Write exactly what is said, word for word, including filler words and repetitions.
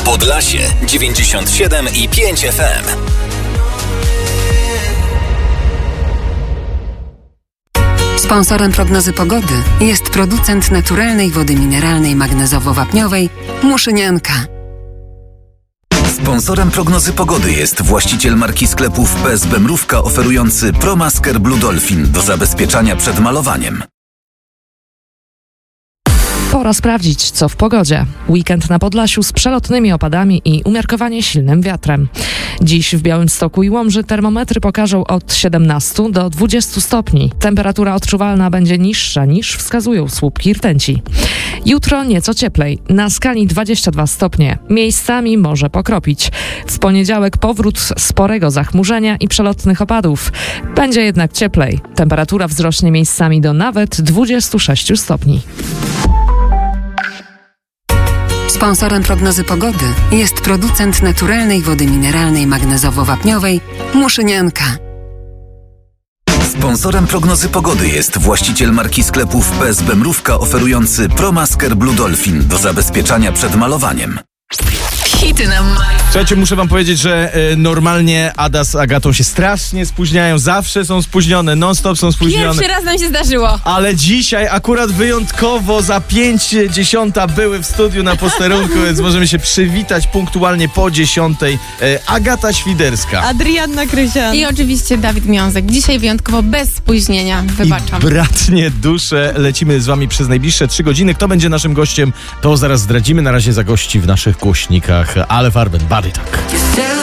Podlasie dziewięćdziesiąt siedem i pięć F M. Sponsorem prognozy pogody jest producent naturalnej wody mineralnej magnezowo-wapniowej Muszynianka. Sponsorem prognozy pogody jest właściciel marki sklepów P S B Mrówka oferujący ProMasker Blue Dolphin do zabezpieczania przed malowaniem. Pora sprawdzić, co w pogodzie. Weekend na Podlasiu z przelotnymi opadami i umiarkowanie silnym wiatrem. Dziś w Białymstoku i Łomży termometry pokażą od siedemnastu do dwudziestu stopni. Temperatura odczuwalna będzie niższa niż wskazują słupki rtęci. Jutro nieco cieplej. Na skali dwadzieścia dwa stopnie. Miejscami może pokropić. W poniedziałek powrót sporego zachmurzenia i przelotnych opadów. Będzie jednak cieplej. Temperatura wzrośnie miejscami do nawet dwudziestu sześciu stopni. Sponsorem prognozy pogody jest producent naturalnej wody mineralnej magnezowo-wapniowej Muszynianka. Sponsorem prognozy pogody jest właściciel marki sklepów P S B Mrówka oferujący ProMasker Blue Dolphin do zabezpieczania przed malowaniem. Hity na maj. Słuchajcie, muszę wam powiedzieć, że y, normalnie Ada z Agatą się strasznie spóźniają. Zawsze są spóźnione, non-stop są spóźnione. Pierwszy raz nam się zdarzyło. Ale dzisiaj akurat wyjątkowo za pięć dziesiąta były w studiu na posterunku, więc możemy się przywitać punktualnie po dziesiątej. Y, Agata Świderska. Adrianna Krysian. I oczywiście Dawid Miązek. Dzisiaj wyjątkowo bez spóźnienia. Wybaczam. I bratnie dusze, lecimy z wami przez najbliższe trzy godziny. Kto będzie naszym gościem, to zaraz zdradzimy. Na razie zagości w naszych głośnikach Ale Farben, Body Talk.